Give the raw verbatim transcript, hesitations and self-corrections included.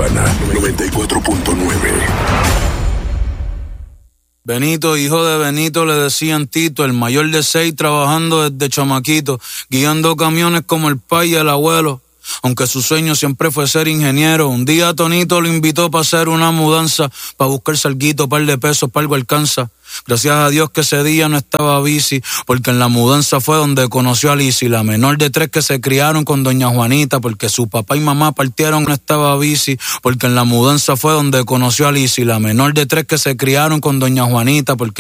Sabana, noventa y cuatro punto nueve. Benito, hijo de Benito, le decían Tito, el mayor de seis, trabajando desde chamaquito, guiando camiones como el pai y el abuelo. Aunque su sueño siempre fue ser ingeniero, un día Tonito lo invitó para hacer una mudanza, para buscar salguito, par de pesos, para algo alcanza. Gracias a Dios que ese día no estaba bici, porque en la mudanza fue donde conoció a Lizzy, la menor de tres que se criaron con doña Juanita, porque su papá y mamá partieron, no estaba bici, porque en la mudanza fue donde conoció a Lizzy, la menor de tres que se criaron con doña Juanita, porque